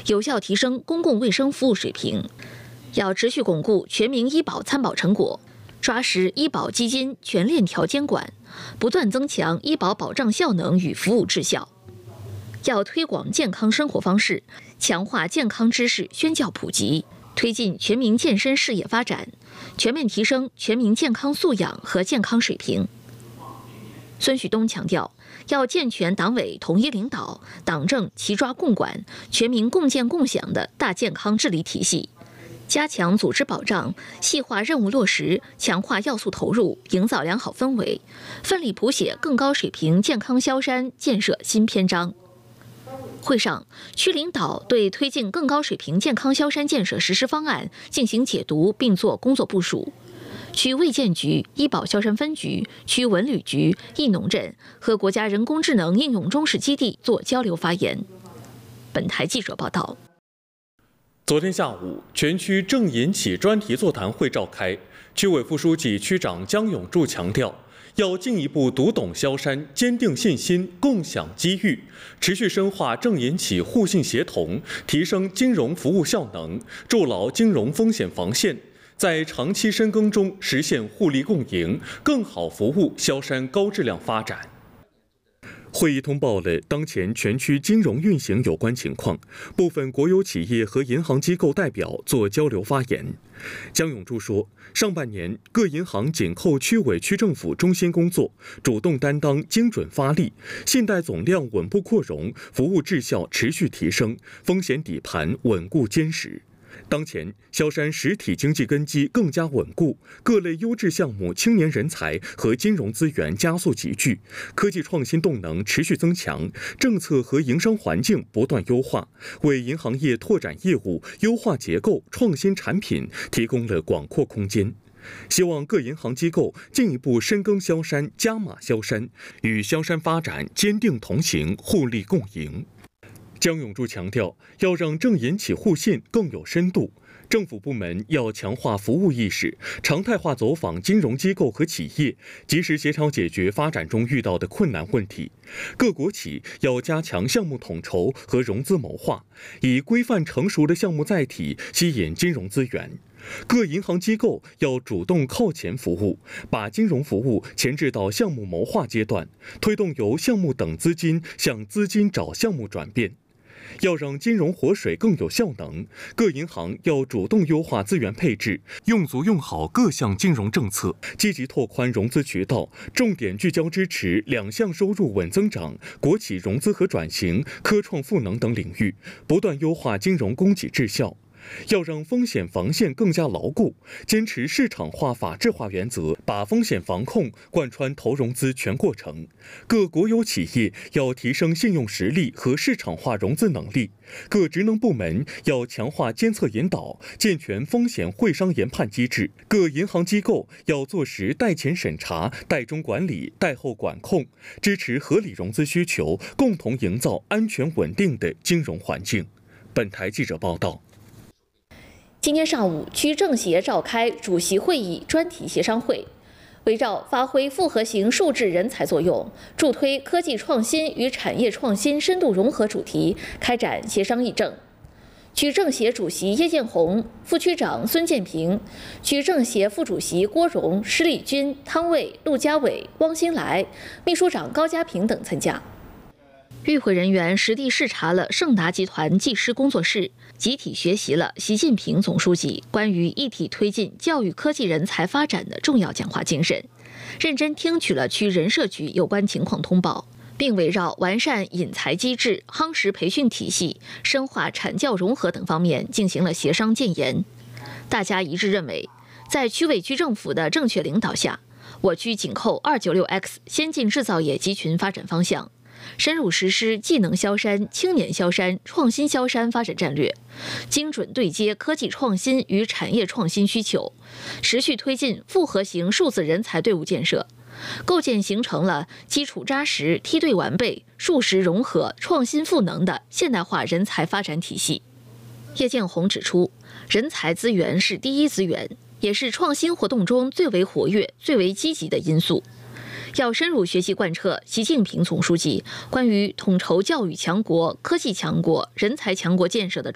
有效提升公共卫生服务水平。要持续巩固全民医保参保成果，抓实医保基金全链条监管，不断增强医保保障效能与服务质效。要推广健康生活方式，强化健康知识宣教普及，推进全民健身事业发展，全面提升全民健康素养和健康水平。孙旭东强调，要健全党委统一领导、党政齐抓共管、全民共建共享的大健康治理体系，加强组织保障，细化任务落实，强化要素投入，营造良好氛围，奋力谱写更高水平健康萧山建设新篇章。会上，区领导对推进更高水平健康萧山建设实施方案进行解读并作工作部署。区卫健局、医保萧山分局、区文旅局、义农镇和国家人工智能应用中试基地做交流发言。本台记者报道。 昨天下午，全区正银企专题座谈会召开，区委副书记、区长姜永柱强调，要进一步读懂萧山，坚定信心，共享机遇，持续深化正银企互信协同，提升金融服务效能，筑牢金融风险防线，在长期深耕中实现互利共赢，更好服务萧山高质量发展。会议通报了当前全区金融运行有关情况，部分国有企业和银行机构代表作交流发言。姜永柱说，上半年各银行紧扣区委区政府中心工作，主动担当，精准发力，信贷总量稳步扩容，服务质效持续提升，风险底盘稳固坚实。当前，萧山实体经济根基更加稳固，各类优质项目、青年人才和金融资源加速集聚，科技创新动能持续增强，政策和营商环境不断优化，为银行业拓展业务、优化结构、创新产品提供了广阔空间。希望各银行机构进一步深耕萧山、加码萧山，与萧山发展坚定同行、互利共赢。姜永柱强调，要让正银企互信更有深度，政府部门要强化服务意识，常态化走访金融机构和企业，及时协调解决发展中遇到的困难问题。各国企要加强项目统筹和融资谋划，以规范成熟的项目载体吸引金融资源。各银行机构要主动靠前服务，把金融服务前置到项目谋划阶段，推动由项目等资金向资金找项目转变。要让金融活水更有效能，各银行要主动优化资源配置，用足用好各项金融政策，积极拓宽融资渠道，重点聚焦支持两项收入稳增长、国企融资和转型、科创赋能等领域，不断优化金融供给质效。要让风险防线更加牢固，坚持市场化、法治化原则，把风险防控贯穿投融资全过程。各国有企业要提升信用实力和市场化融资能力，各职能部门要强化监测引导，健全风险会商研判机制。各银行机构要做实贷前审查、贷中管理、贷后管控，支持合理融资需求，共同营造安全稳定的金融环境。本台记者报道。 今天上午，区政协召开主席会议专题协商会，围绕发挥复合型数字人才作用，助推科技创新与产业创新深度融合主题开展协商议政。区政协主席叶建红、副区长孙建平、区政协副主席郭荣、施丽君、汤卫、陆家伟、汪新来、秘书长高家平等参加。与会人员实地视察了盛达集团技师工作室，集体学习了习近平总书记关于一体推进教育科技人才发展的重要讲话精神，认真听取了区人社局有关情况通报，并围绕完善引才机制、夯实培训体系、深化产教融合等方面进行了协商建言。大家一致认为，在区委区政府的正确领导下，我区紧扣296X 先进制造业集群发展方向，深入实施技能萧山、青年萧山、创新萧山发展战略，精准对接科技创新与产业创新需求，持续推进复合型数字人才队伍建设，构建形成了基础扎实、梯队完备、数实融合、创新赋能的现代化人才发展体系。叶建红指出，人才资源是第一资源，也是创新活动中最为活跃、最为积极的因素。要深入学习贯彻习近平总书记关于统筹教育强国、科技强国、人才强国建设的